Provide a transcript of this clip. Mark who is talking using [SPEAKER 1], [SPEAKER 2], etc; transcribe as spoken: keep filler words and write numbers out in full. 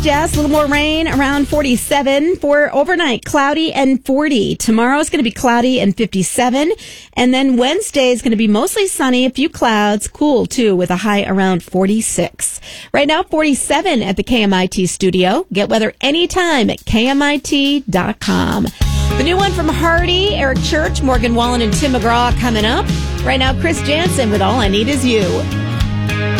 [SPEAKER 1] Jess. A little more rain, around forty-seven. For overnight, cloudy and forty. Tomorrow is going to be cloudy and fifty-seven. And then Wednesday is going to be mostly sunny, a few clouds, cool too, with a high around forty-six. Right now, forty-seven at the K M I T studio. Get weather anytime at K M I T dot com. The new one from Hardy, Eric Church, Morgan Wallen, and Tim McGraw coming up. Right now, Chris Jansen with All I Need Is You.